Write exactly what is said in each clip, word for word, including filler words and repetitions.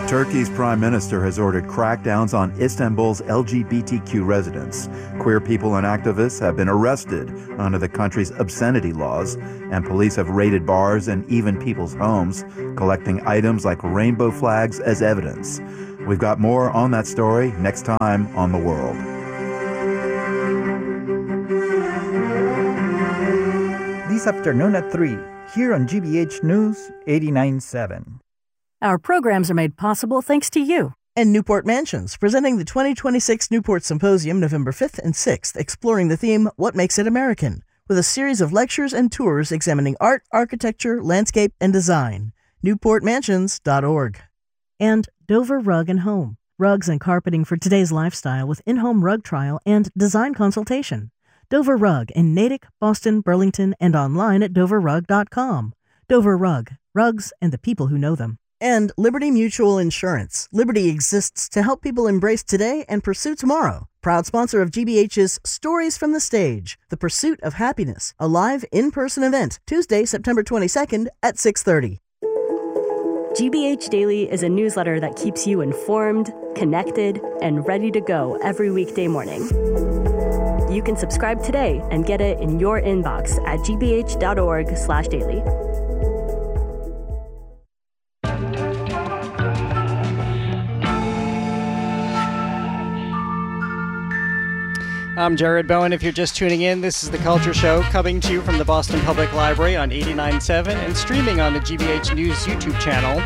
Turkey's prime minister has ordered crackdowns on Istanbul's L G B T Q residents. Queer people and activists have been arrested under the country's obscenity laws, and police have raided bars and even people's homes, collecting items like rainbow flags as evidence. We've got more on that story next time on The World. This afternoon at three, here on G B H News eighty-nine point seven. Our programs are made possible thanks to you. And Newport Mansions, presenting the twenty twenty-six Newport Symposium November fifth and sixth, exploring the theme, What Makes It American? With a series of lectures and tours examining art, architecture, landscape, and design. newport mansions dot org. And Dover Rug and Home, rugs and carpeting for today's lifestyle with in-home rug trial and design consultation. Dover Rug in Natick, Boston, Burlington, and online at dover rug dot com. Dover Rug, rugs and the people who know them. And Liberty Mutual Insurance. Liberty exists to help people embrace today and pursue tomorrow. Proud sponsor of G B H's Stories from the Stage, The Pursuit of Happiness, a live in-person event, Tuesday, September twenty-second at six thirty. G B H Daily is a newsletter that keeps you informed, connected, and ready to go every weekday morning. You can subscribe today and get it in your inbox at g b h dot org slash daily. I'm Jared Bowen. If you're just tuning in, this is The Culture Show, coming to you from the Boston Public Library on eighty-nine point seven and streaming on the G B H News YouTube channel.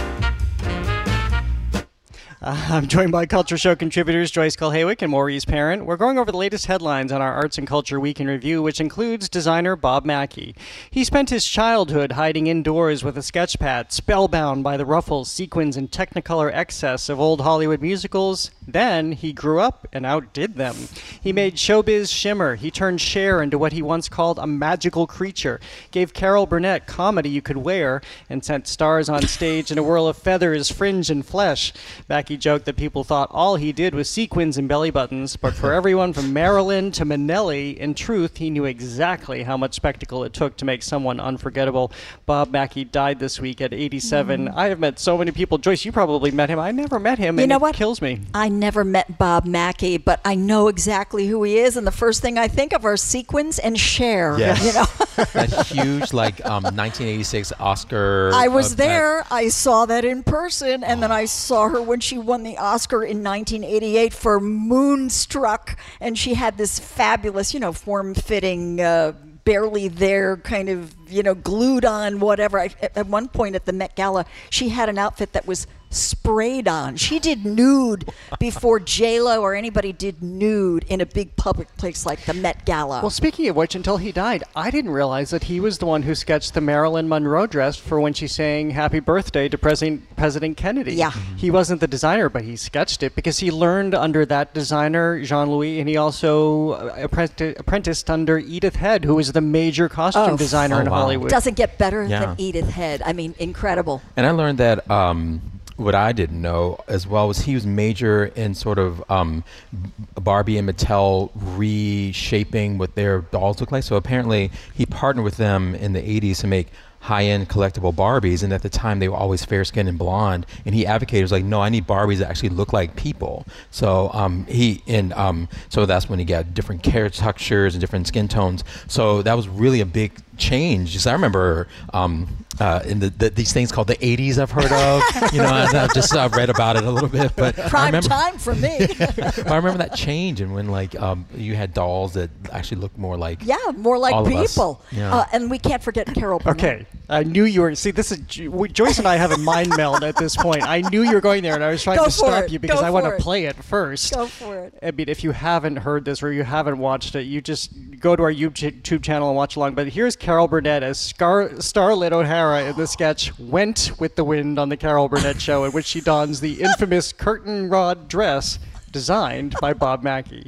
Uh, I'm joined by Culture Show contributors Joyce Kulhawick and Maurice Parent. We're going over the latest headlines on our Arts and Culture Week in Review, which includes designer Bob Mackie. He spent his childhood hiding indoors with a sketch pad, spellbound by the ruffles, sequins, and technicolor excess of old Hollywood musicals. Then he grew up and outdid them. He made showbiz shimmer. He turned Cher into what he once called a magical creature, gave Carol Burnett comedy you could wear, and sent stars on stage in a whirl of feathers, fringe, and flesh. Mackie joked that people thought all he did was sequins and belly buttons, but for everyone from Marilyn to Minnelli, in truth, he knew exactly how much spectacle it took to make someone unforgettable. Bob Mackie died this week at eighty-seven. Mm. I have met so many people. Joyce, you probably met him. I never met him, you and know it what? kills me. I never met Bob Mackie, but I know exactly who he is, and the first thing I think of are sequins and Cher. Yes. You know? That huge, like, um, nineteen eighty-six Oscar. I was uh, there. Uh, I saw that in person, and oh. then I saw her when she won the Oscar in nineteen eighty-eight for Moonstruck, and she had this fabulous, you know, form-fitting, uh, barely there kind of, you know, glued on whatever. I, at one point at the Met Gala, she had an outfit that was sprayed on. She did nude before J-Lo or anybody did nude in a big public place like the Met Gala. Well, speaking of which, until he died, I didn't realize that he was the one who sketched the Marilyn Monroe dress for when she sang Happy Birthday to President President Kennedy. Yeah. He wasn't the designer, but he sketched it because he learned under that designer, Jean-Louis, and he also apprenti- apprenticed under Edith Head, who was the major costume oh, designer oh, in wow. Hollywood. Doesn't get better Yeah. than Edith Head. I mean, incredible. And I learned that um, what I didn't know as well was he was major in sort of um, Barbie and Mattel reshaping what their dolls look like. So apparently he partnered with them in the eighties to make high-end collectible Barbies, and at the time they were always fair-skinned and blonde, and he advocated, was like, no, I need Barbies that actually look like people. So um, he and um, so that's when he got different caricatures and different skin tones. So that was really a big change. Just I remember um, uh, in the, the these things called the eighties I've heard of. You know, I, I've just uh, read about it a little bit, but Prime I remember, time for me. but I remember that change, and when like um, you had dolls that actually looked more like yeah, more like all of us. people. Yeah. Uh, and we can't forget Carol Burnett. Okay, I knew you were. See, this is Joyce and I have a mind meld at this point. I knew you were going there, and I was trying Go to stop it. you because Go I want for to it. play it first. Go for it. I mean, if you haven't heard this or you haven't watched it, you just go to our YouTube channel and watch along. But here's Carol Burnett as Scar- Starlet O'Hara in the sketch "Went with the Wind" on the Carol Burnett Show, in which she dons the infamous curtain rod dress designed by Bob Mackie.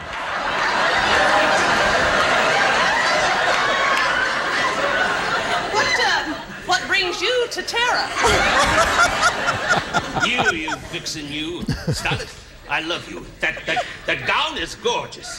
What brings you to Tara? You, you vixen, you. Stop it. I love you. That, that, that gown is gorgeous.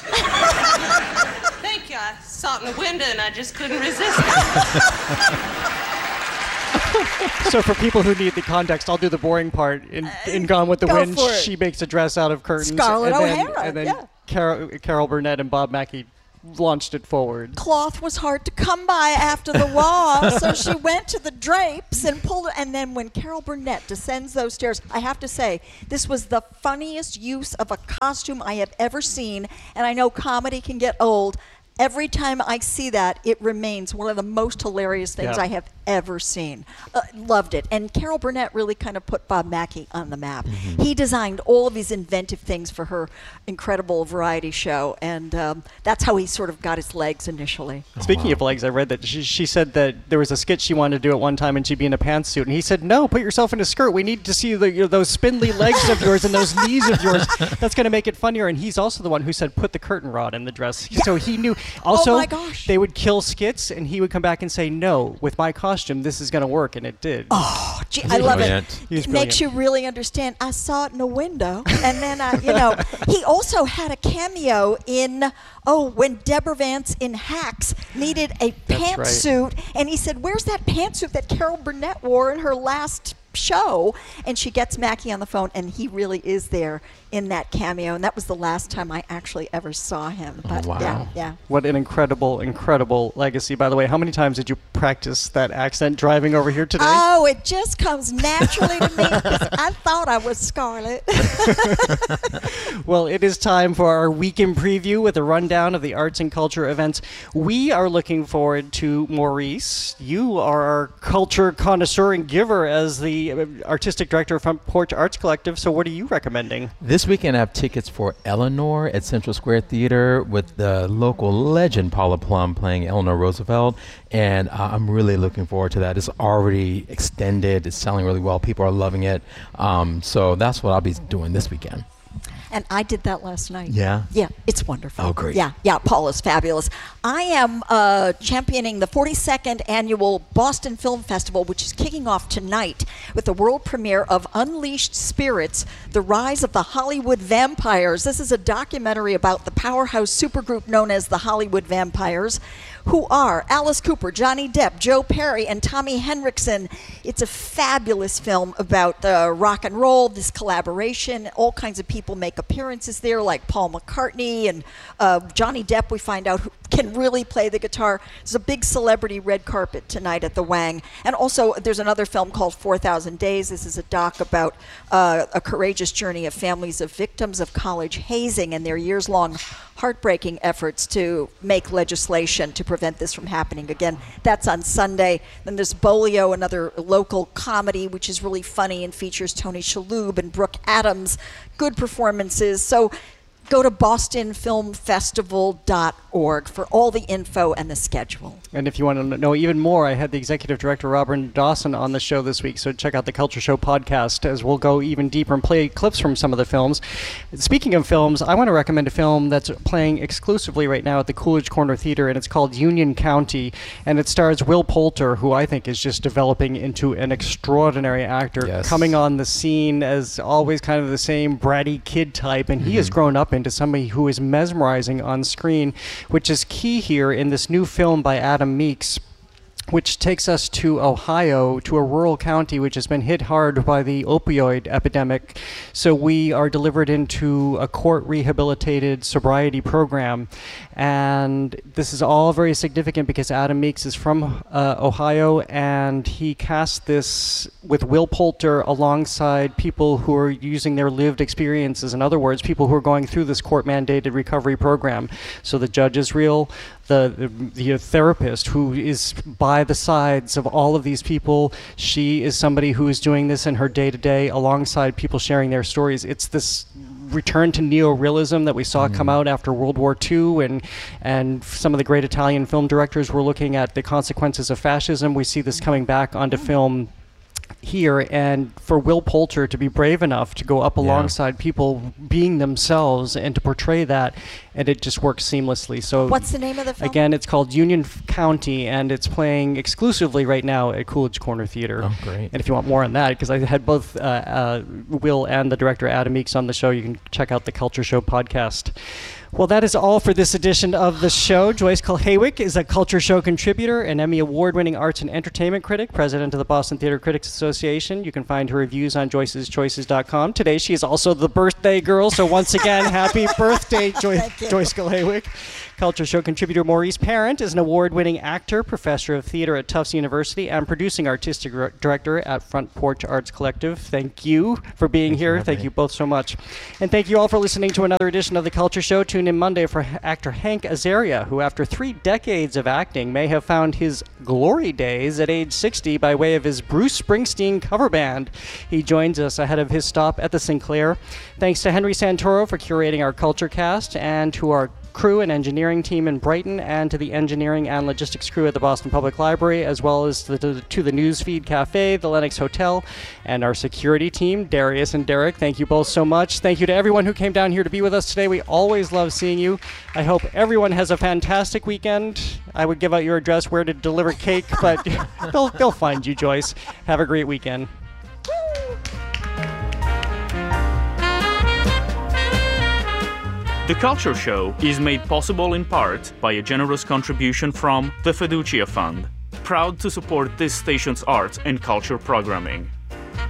Thank you. I saw it in the window and I just couldn't resist it. So for people who need the context, I'll do the boring part. In, in Gone with the Go Wind, for it. she makes a dress out of curtains. Scarlett and then, O'Hara, And then yeah. Carol, Carol Burnett and Bob Mackie launched it forward. Cloth was hard to come by after the war, so she went to the drapes and pulled it. And then when Carol Burnett descends those stairs, I have to say, this was the funniest use of a costume I have ever seen. And I know comedy can get old. Every time I see that, it remains one of the most hilarious things Yeah. I have ever seen. Uh, loved it. And Carol Burnett really kind of put Bob Mackie on the map. Mm-hmm. He designed all of these inventive things for her incredible variety show, and um, that's how he sort of got his legs initially. Speaking of legs, I read that she, she said that there was a skit she wanted to do at one time and she'd be in a pantsuit. And he said, no, put yourself in a skirt. We need to see the, you know, those spindly legs of yours and those knees of yours. That's going to make it funnier. And he's also the one who said, put the curtain rod in the dress. Yeah. So he knew. Also, Oh my gosh. they would kill skits and he would come back and say, no, with my costume, this is going to work. And it did. Oh, gee, I love brilliant. it. He was It makes you really understand. I saw it in a window, and then I, you know, he also had a cameo in oh when Deborah Vance in Hacks needed a That's right. pantsuit, and he said, "Where's that pantsuit that Carol Burnett wore in her last show?" And she gets Mackie on the phone, and he really is there in that cameo, and that was the last time I actually ever saw him. But wow. yeah, yeah. What an incredible, incredible legacy. By the way, how many times did you practice that accent driving over here today? Oh, it just comes naturally to me because I thought I was Scarlett. Well, it is time for our weekend preview with a rundown of the arts and culture events we are looking forward to. Maurice, you are our culture connoisseur and giver as the uh, artistic director of Front Porch Arts Collective. So what are you recommending? This weekend I have tickets for Eleanor at Central Square Theater with the local legend Paula Plum playing Eleanor Roosevelt, and uh, I'm really looking forward to that. It's already extended. It's selling really well. People are loving it. Um, so that's what I'll be doing this weekend. And I did that last night. Yeah? Yeah, it's wonderful. Oh, great. Yeah, yeah, Paula's fabulous. I am uh, championing the forty-second annual Boston Film Festival, which is kicking off tonight with the world premiere of Unleashed Spirits, The Rise of the Hollywood Vampires. This is a documentary about the powerhouse supergroup known as the Hollywood Vampires, who are Alice Cooper, Johnny Depp, Joe Perry, and Tommy Henriksen. It's a fabulous film about the rock and roll, this collaboration. All kinds of people make appearances there, like Paul McCartney and uh, Johnny Depp, we find out, who can really play the guitar. There's a big celebrity red carpet tonight at the Wang. And also, there's another film called four thousand Days. This is a doc about uh, a courageous journey of families of victims of college hazing and their years-long heartbreaking efforts to make legislation to prevent this from happening again. That's on Sunday. Then there's Bolio, another local comedy, which is really funny and features Tony Shalhoub and Brooke Adams. Good performances. So go to boston film festival dot org for all the info and the schedule. And if you want to know even more, I had the executive director, Robert Dawson, on the show this week. So check out the Culture Show podcast as we'll go even deeper and play clips from some of the films. Speaking of films, I want to recommend a film that's playing exclusively right now at the Coolidge Corner Theater, and it's called Union County. And it stars Will Poulter, who I think is just developing into an extraordinary actor, Yes. coming on the scene as always kind of the same bratty kid type. And he has grown up into somebody who is mesmerizing on screen, which is key here in this new film by Adam Meeks, which takes us to Ohio, to a rural county which has been hit hard by the opioid epidemic. So we are delivered into a court-rehabilitated sobriety program. And this is all very significant because Adam Meeks is from uh, Ohio, and he cast this with Will Poulter alongside people who are using their lived experiences. In other words, people who are going through this court-mandated recovery program. So the judge is real. The, the, the therapist who is by the sides of all of these people, she is somebody who is doing this in her day-to-day alongside people sharing their stories. It's this return to neorealism that we saw mm. come out after World War Two, and and some of the great Italian film directors were looking at the consequences of fascism. We see this coming back onto film here, and for Will Poulter to be brave enough to go up Yeah. alongside people being themselves and to portray that, and it just works seamlessly. So What's the name of the film? again, it's called Union County, and it's playing exclusively right now at Coolidge Corner Theater. Oh, great. And if you want more on that, because I had both uh, uh, Will and the director Adam Meeks on the show, you can check out the Culture Show podcast. Well, that is all for this edition of the show. Joyce Kulhaywick is a Culture Show contributor, an Emmy Award-winning arts and entertainment critic, president of the Boston Theater Critics Association. You can find her reviews on joyces choices dot com. Today, she is also the birthday girl, so once again, happy birthday, Joy- Joyce Kulhaywick. Culture Show contributor Maurice Parent is an award-winning actor, professor of theater at Tufts University, and producing artistic r- director at Front Porch Arts Collective. Thank you for being Thanks here. For thank you both so much. And thank you all for listening to another edition of The Culture Show. Tune in Monday for actor Hank Azaria, who after three decades of acting may have found his glory days at age sixty by way of his Bruce Springsteen cover band. He joins us ahead of his stop at the Sinclair. Thanks to Henry Santoro for curating our Culture Cast, and to our crew and engineering team in Brighton, and to the engineering and logistics crew at the Boston Public Library, as well as to the, to the Newsfeed Cafe, the Lenox Hotel, and our security team, Darius and Derek. Thank you both so much. Thank you to everyone who came down here to be with us today. We always love seeing you. I hope everyone has a fantastic weekend. I would give out your address where to deliver cake, but they'll, they'll find you, Joyce. Have a great weekend. The Culture Show is made possible in part by a generous contribution from the Fiducia Fund, proud to support this station's arts and culture programming.